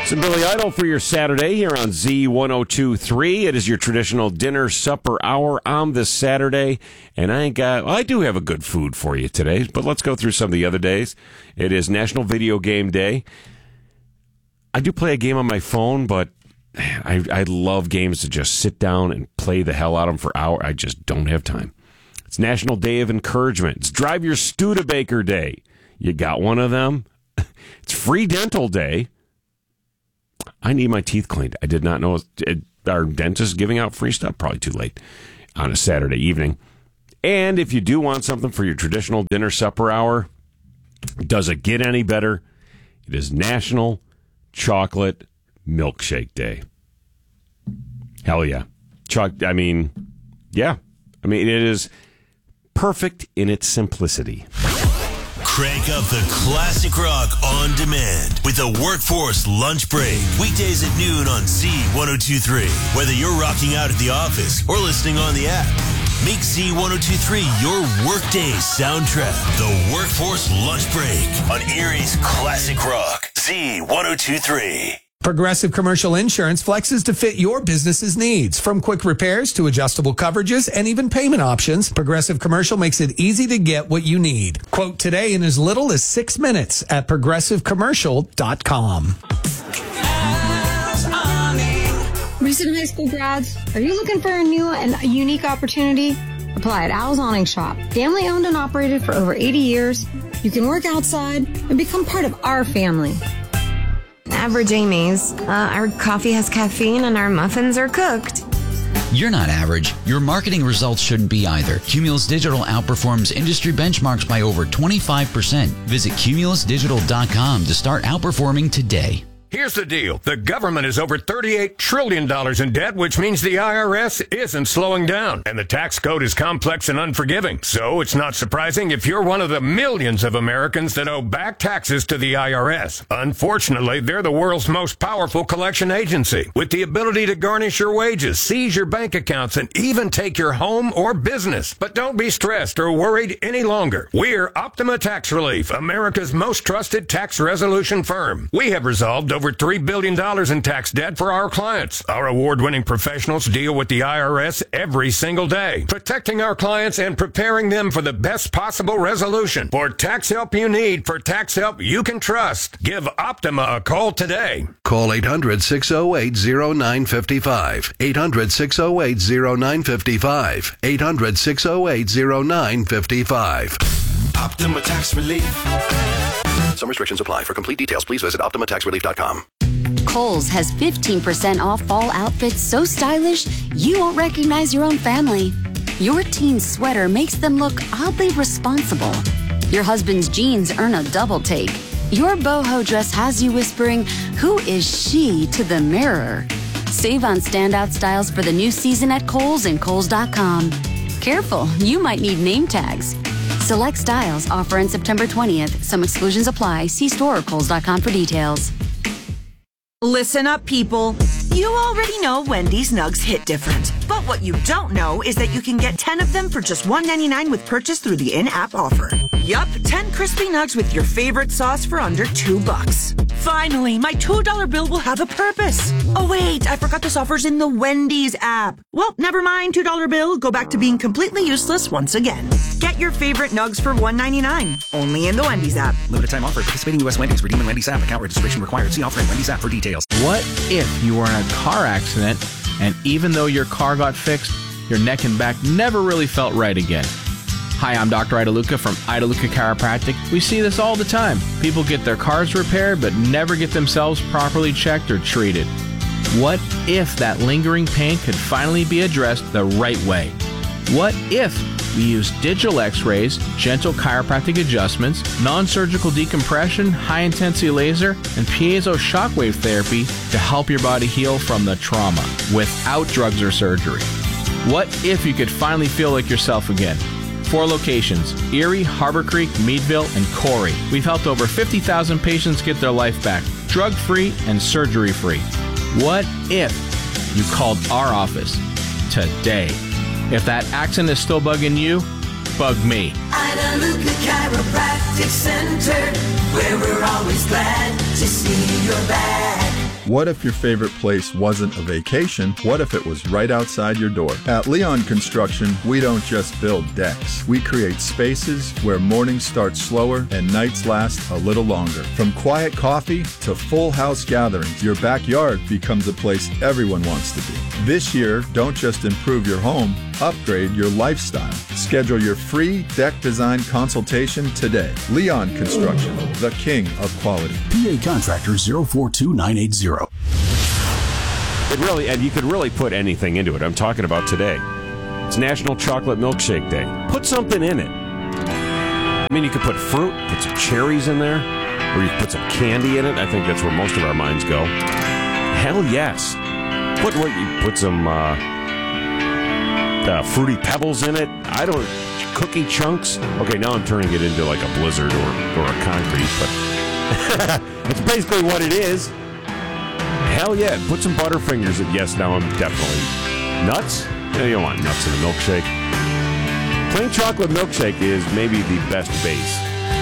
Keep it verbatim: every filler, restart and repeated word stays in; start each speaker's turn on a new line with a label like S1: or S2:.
S1: Some Billy Idol for your Saturday here on Z ten twenty-three. It is your traditional dinner supper hour on this Saturday, and I ain't got. Well, I do have a good food for you today, but let's go through some of the other days. It is National Video Game Day. I do play a game on my phone, but man, I I love games to just sit down and play the hell out of them for hours. I just don't have time. It's National Day of Encouragement. It's Drive Your Studebaker Day. You got one of them? It's Free Dental Day. I need my teeth cleaned. I did not know it, our dentist giving out free stuff. Probably too late on a Saturday evening. And if you do want something for your traditional dinner supper hour, does it get any better? It is National Chocolate Milkshake Day. Hell yeah. Choc- I mean, yeah. I mean, it is perfect in its simplicity.
S2: Crank up the classic rock on demand with the Workforce Lunch Break. Weekdays at noon on Z ten twenty-three. Whether you're rocking out at the office or listening on the app, make Z ten twenty-three your workday soundtrack. The Workforce Lunch Break on Erie's Classic Rock. Z ten twenty-three.
S3: Progressive Commercial Insurance flexes to fit your business's needs. From quick repairs to adjustable coverages and even payment options, Progressive Commercial makes it easy to get what you need. Quote today in as little as six minutes at progressive commercial dot com.
S4: Recent high school grads, are you looking for a new and unique opportunity? Apply at Al's Awning Shop. Family owned and operated for over eighty years. You can work outside and become part of our family.
S5: Average Amy's. Uh, our coffee has caffeine and our muffins are cooked.
S6: You're not average. Your marketing results shouldn't be either. Cumulus Digital outperforms industry benchmarks by over twenty-five percent. Visit cumulus digital dot com to start outperforming today.
S7: Here's the deal. The government is over thirty-eight trillion dollars in debt, which means the I R S isn't slowing down. And the tax code is complex and unforgiving. So it's not surprising if you're one of the millions of Americans that owe back taxes to the I R S. Unfortunately, they're the world's most powerful collection agency, with the ability to garnish your wages, seize your bank accounts, and even take your home or business. But don't be stressed or worried any longer. We're Optima Tax Relief, America's most trusted tax resolution firm. We have resolved over three billion dollars in tax debt for our clients. Our award-winning professionals deal with the I R S every single day, protecting our clients and preparing them for the best possible resolution. For tax help you need, for tax help you can trust, give Optima a call today.
S8: Call eight hundred, six oh eight, oh nine five five. eight hundred, six oh eight, oh nine five five. eight hundred, six oh eight, oh nine five five.
S2: Optima Tax Relief.
S8: Some restrictions apply. For complete details, please visit optima tax relief dot com.
S9: Kohl's has fifteen percent off fall outfits so stylish you won't recognize your own family. Your teen's sweater makes them look oddly responsible. Your husband's jeans earn a double take. Your boho dress has you whispering, "Who is she?" to the mirror. Save on standout styles for the new season at Kohl's and Kohl's dot com. Careful, you might need name tags. Select styles offer on September twentieth. Some exclusions apply. See store or Kohl's dot com for details.
S10: Listen up, people. You already know Wendy's Nugs hit different. But what you don't know is that you can get ten of them for just one ninety-nine with purchase through the in-app offer. Yup, ten crispy nugs with your favorite sauce for under two bucks. Finally, my two dollar bill will have a purpose. Oh wait, I forgot this offer's in the Wendy's app. Well, never mind, two dollar bill. Go back to being completely useless once again. Get your favorite nugs for one ninety-nine. Only in the Wendy's app.
S11: Limited time offer. Participating U S Wendy's. Redeem in Wendy's app. Account registration required. See offer in Wendy's app for details.
S12: What if you were in a car accident and even though your car got fixed, your neck and back never really felt right again? Hi, I'm Doctor Idaluca from Idaluca Chiropractic. We see this all the time. People get their cars repaired but never get themselves properly checked or treated. What if that lingering pain could finally be addressed the right way? What if we use digital x-rays, gentle chiropractic adjustments, non-surgical decompression, high-intensity laser, and piezo shockwave therapy to help your body heal from the trauma without drugs or surgery? What if you could finally feel like yourself again? Four locations: Erie, Harbor Creek, Meadville, and Corey. We've helped over fifty thousand patients get their life back, drug-free and surgery-free. What if you called our office today? If that accent is still bugging you, bug me.
S13: Idaluca Chiropractic Center, where we're always glad to see you're back. What if your favorite place wasn't a vacation? What if it was right outside your door? At Leon Construction, we don't just build decks. We create spaces where mornings start slower and nights last a little longer. From quiet coffee to full house gatherings, your backyard becomes a place everyone wants to be. This year, don't just improve your home, upgrade your lifestyle. Schedule your free deck design consultation today. Leon Construction, the king of quality.
S14: P A Contractor zero four two nine eight zero.
S1: It really, and you could really put anything into it. I'm talking about today. It's National Chocolate Milkshake Day. Put something in it. I mean, you could put fruit, put some cherries in there, or you could put some candy in it. I think that's where most of our minds go. Hell yes. Put what you put some uh, uh, fruity pebbles in it. I don't cookie chunks. Okay, now I'm turning it into like a blizzard or or a concrete, but that's basically what it is. Hell yeah, put some Butterfingers in. Yes, now I'm definitely nuts. Yeah, you don't want nuts in a milkshake. Plain chocolate milkshake is maybe the best base.